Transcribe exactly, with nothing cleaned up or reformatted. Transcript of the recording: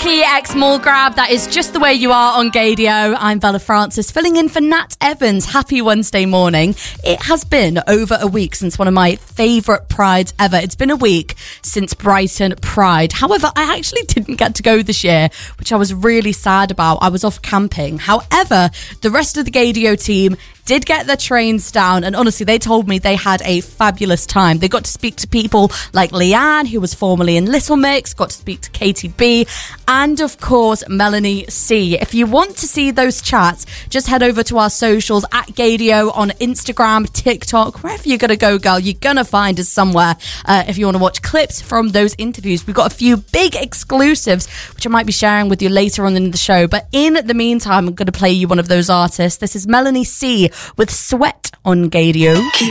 Key X Mall Grab. That is Just the Way You Are on Gadio. I'm Bella Francis, filling in for Nat Evans. Happy Wednesday morning. It has been over a week since one of my favourite prides ever. It's been a week since Brighton Pride. However, I actually didn't get to go this year, which I was really sad about. I was off camping. However, the rest of the Gadio team did get their trains down, and honestly, they told me they had a fabulous time. They got to speak to people like Leanne, who was formerly in Little Mix, got to speak to Katie B, and of course, Melanie C. If you want to see those chats, just head over to our socials at Gadio on Instagram, TikTok, wherever you're going to go, girl, you're going to find us somewhere. Uh, if you want to watch clips from those interviews, we've got a few big exclusives, which I might be sharing with you later on in the show. But in the meantime, I'm going to play you one of those artists. This is Melanie C with Sweat on Gadio.